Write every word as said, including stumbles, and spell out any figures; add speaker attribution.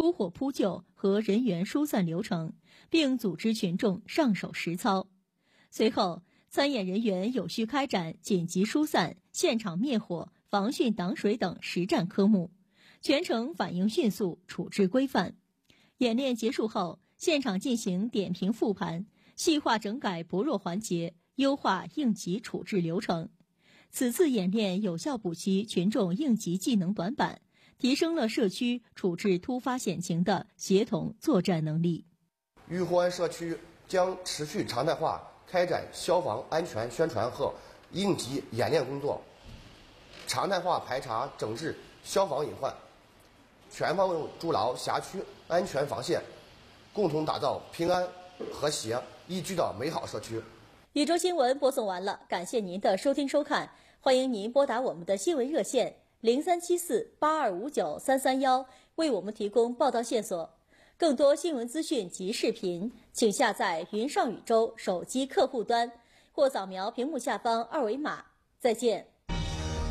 Speaker 1: 出火扑救和人员疏散流程，并组织群众上手实操。随后，参演人员有序开展紧急疏散、现场灭火、防汛挡水等实战科目，全程反应迅速，处置规范。演练结束后，现场进行点评复盘，细化整改薄弱环节，优化应急处置流程。此次演练有效补齐群众应急技能短板，提升了社区处置突发险情的协同作战能力。
Speaker 2: 玉湖湾社区将持续常态化开展消防安全宣传和应急演练工作，常态化排查整治消防隐患，全方位筑牢辖区安全防线，共同打造平安、和谐、宜居的美好社区。
Speaker 1: 一周新闻播送完了，感谢您的收听收看，欢迎您拨打我们的新闻热线零三七四八二五九三三幺，为我们提供报道线索。更多新闻资讯及视频，请下载云上宇宙手机客户端或扫描屏幕下方二维码。再见。